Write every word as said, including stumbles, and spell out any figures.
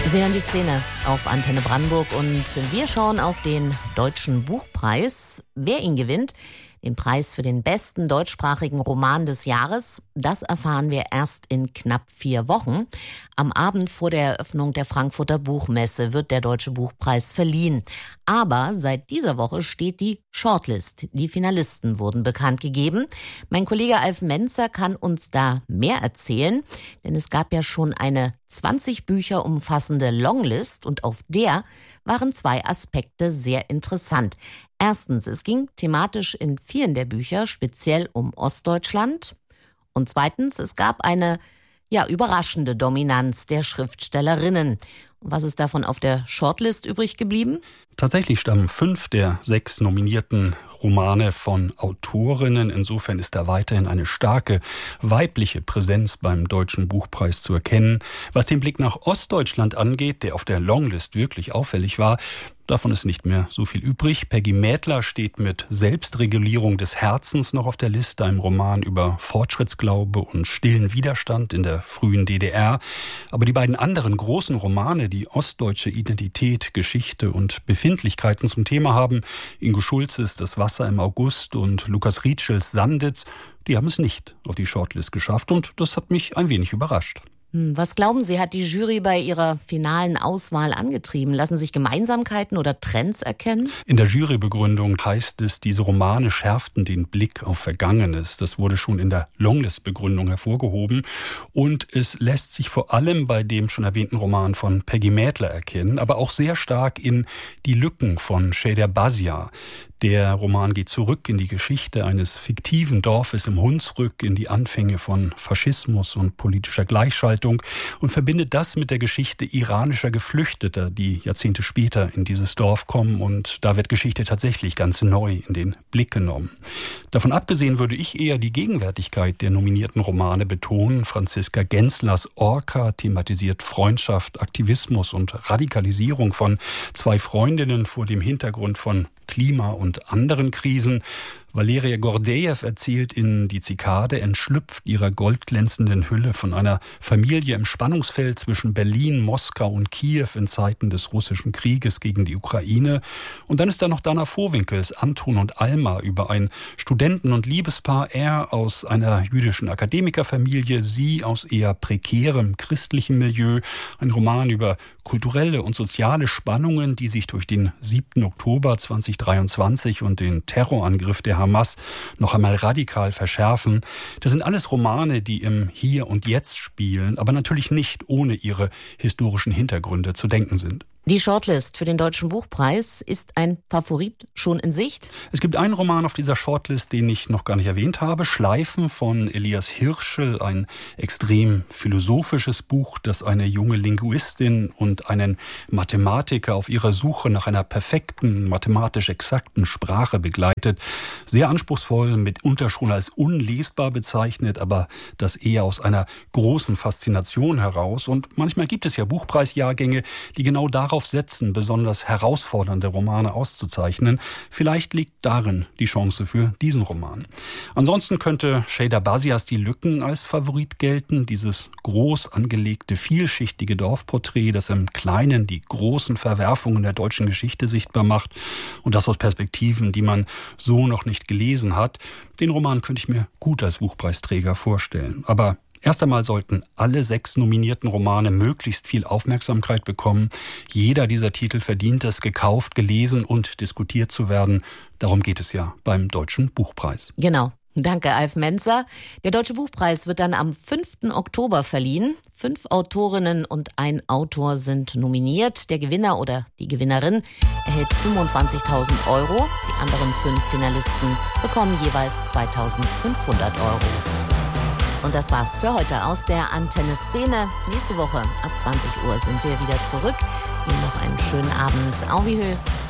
Sie hören die Szene auf Antenne Brandenburg und wir schauen auf den Deutschen Buchpreis. Wer ihn gewinnt, den Preis für den besten deutschsprachigen Roman des Jahres, das erfahren wir erst in knapp vier Wochen. Am Abend vor der Eröffnung der Frankfurter Buchmesse wird der Deutsche Buchpreis verliehen. Aber seit dieser Woche steht die Shortlist. Die Finalisten wurden bekannt gegeben. Mein Kollege Alf Menzer kann uns da mehr erzählen, denn es gab ja schon eine zwanzig Bücher umfassende Longlist und auf der waren zwei Aspekte sehr interessant. Erstens, es ging thematisch in vielen der Bücher speziell um Ostdeutschland. Und zweitens, es gab eine ja überraschende Dominanz der Schriftstellerinnen. Und was ist davon auf der Shortlist übrig geblieben? Tatsächlich stammen fünf der sechs nominierten Romane von Autorinnen. Insofern ist da weiterhin eine starke weibliche Präsenz beim Deutschen Buchpreis zu erkennen. Was den Blick nach Ostdeutschland angeht, der auf der Longlist wirklich auffällig war, davon ist nicht mehr so viel übrig. Peggy Mädler steht mit Selbstregulierung des Herzens noch auf der Liste, einem Roman über Fortschrittsglaube und stillen Widerstand in der frühen D D R. Aber die beiden anderen großen Romane, die ostdeutsche Identität, Geschichte und Befindlichkeiten zum Thema haben, Ingo Schulzes Das Wasser im August und Lukas Rietschels Sanditz, die haben es nicht auf die Shortlist geschafft und das hat mich ein wenig überrascht. Was glauben Sie, hat die Jury bei ihrer finalen Auswahl angetrieben? Lassen sich Gemeinsamkeiten oder Trends erkennen? In der Jurybegründung heißt es, diese Romane schärften den Blick auf Vergangenes. Das wurde schon in der Longlist-Begründung hervorgehoben. Und es lässt sich vor allem bei dem schon erwähnten Roman von Peggy Mädler erkennen, aber auch sehr stark in Die Lücken von Şeder Bazya. Der Roman geht zurück in die Geschichte eines fiktiven Dorfes im Hunsrück, in die Anfänge von Faschismus und politischer Gleichschaltung und verbindet das mit der Geschichte iranischer Geflüchteter, die Jahrzehnte später in dieses Dorf kommen. Und da wird Geschichte tatsächlich ganz neu in den Blick genommen. Davon abgesehen würde ich eher die Gegenwärtigkeit der nominierten Romane betonen. Franziska Genslers Orca thematisiert Freundschaft, Aktivismus und Radikalisierung von zwei Freundinnen vor dem Hintergrund von Klima- und anderen Krisen. Valeria Gordejew erzählt in Die Zikade, entschlüpft ihrer goldglänzenden Hülle von einer Familie im Spannungsfeld zwischen Berlin, Moskau und Kiew in Zeiten des russischen Krieges gegen die Ukraine. Und dann ist da noch Dana Vohwinkels Anton und Alma über ein Studenten- und Liebespaar, er aus einer jüdischen Akademikerfamilie, sie aus eher prekärem christlichen Milieu. Ein Roman über kulturelle und soziale Spannungen, die sich durch den siebten Oktober zweitausenddreiundzwanzig und den Terrorangriff der Hamas noch einmal radikal verschärfen. Das sind alles Romane, die im Hier und Jetzt spielen, aber natürlich nicht ohne ihre historischen Hintergründe zu denken sind. Die Shortlist für den Deutschen Buchpreis, ist ein Favorit schon in Sicht? Es gibt einen Roman auf dieser Shortlist, den ich noch gar nicht erwähnt habe. Schleifen von Elias Hirschel, ein extrem philosophisches Buch, das eine junge Linguistin und einen Mathematiker auf ihrer Suche nach einer perfekten, mathematisch exakten Sprache begleitet. Sehr anspruchsvoll, mitunter schon als unlesbar bezeichnet, aber das eher aus einer großen Faszination heraus. Und manchmal gibt es ja Buchpreisjahrgänge, die genau darauf setzen, besonders herausfordernde Romane auszuzeichnen. Vielleicht liegt darin die Chance für diesen Roman. Ansonsten könnte Şeder Bazyas Die Lücken als Favorit gelten. Dieses groß angelegte, vielschichtige Dorfporträt, das im Kleinen die großen Verwerfungen der deutschen Geschichte sichtbar macht. Und das aus Perspektiven, die man so noch nicht gelesen hat. Den Roman könnte ich mir gut als Buchpreisträger vorstellen. Aber erst einmal sollten alle sechs nominierten Romane möglichst viel Aufmerksamkeit bekommen. Jeder dieser Titel verdient es, gekauft, gelesen und diskutiert zu werden. Darum geht es ja beim Deutschen Buchpreis. Genau. Danke, Alf Menzer. Der Deutsche Buchpreis wird dann am fünften Oktober verliehen. Fünf Autorinnen und ein Autor sind nominiert. Der Gewinner oder die Gewinnerin erhält fünfundzwanzigtausend Euro. Die anderen fünf Finalisten bekommen jeweils zweitausendfünfhundert Euro. Und das war's für heute aus der Antenne Szene. Nächste Woche ab zwanzig Uhr sind wir wieder zurück. Ihnen noch einen schönen Abend. Auf Wiedersehen.